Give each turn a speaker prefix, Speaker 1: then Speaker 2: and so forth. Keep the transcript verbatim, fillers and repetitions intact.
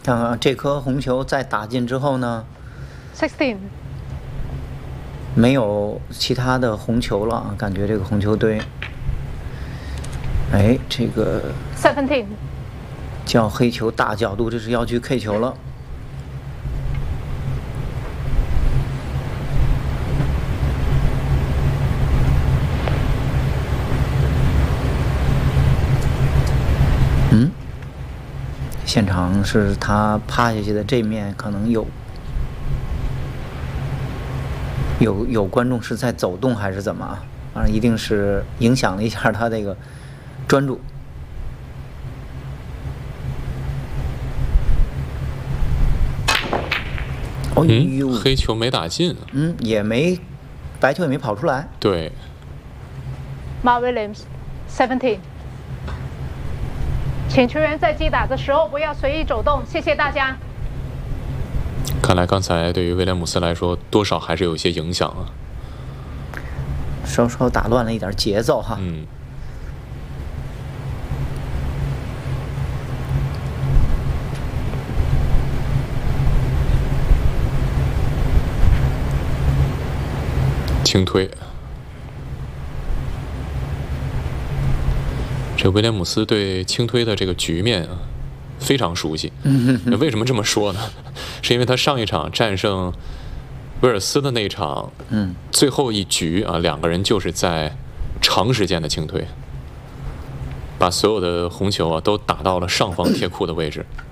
Speaker 1: 看看这颗红球在打进之后呢
Speaker 2: sixteen，
Speaker 1: 没有其他的红球了啊，感觉这个红球堆，哎，这个
Speaker 2: seventeen，
Speaker 1: 叫黑球大角度，这是要去 K 球了。嗯，现场是他趴下去的这面可能有有有观众是在走动还是怎么啊？反正一定是影响了一下他这个专注。哦呦、
Speaker 3: 嗯，黑球没打进，
Speaker 1: 嗯，也没白球也没跑出来。
Speaker 3: 对。
Speaker 2: Mark Williams seventeen。请球员在击打的时候不要随意走动，谢谢大家。
Speaker 3: 看来刚才对于威廉姆斯来说，多少还是有一些影响啊，
Speaker 1: 稍稍打乱了一点节奏哈。
Speaker 3: 嗯。轻推。这威廉姆斯对轻推的这个局面啊，非常熟悉。那为什么这么说呢？是因为他上一场战胜威尔斯的那一场，
Speaker 1: 嗯，
Speaker 3: 最后一局啊，两个人就是在长时间的轻推，把所有的红球啊都打到了上方贴库的位置。